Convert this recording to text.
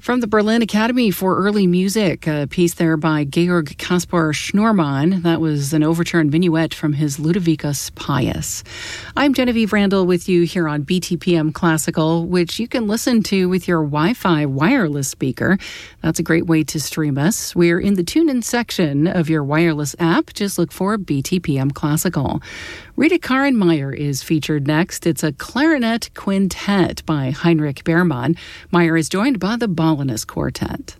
From the Berlin Academy for Early Music, a piece there by Georg Caspar Schnurmann. That was an overture and minuet from his Ludovicus Pius. I'm Genevieve Randall with you here on BTPM Classical, which you can listen to with your Wi-Fi wireless speaker. That's a great way to stream us. We're in the tune-in section of your wireless app. Just look for BTPM Classical. Rita Karenmeier is featured next. It's a clarinet quintet by Heinrich Beermann. Meyer is joined by the Balinus Quartet.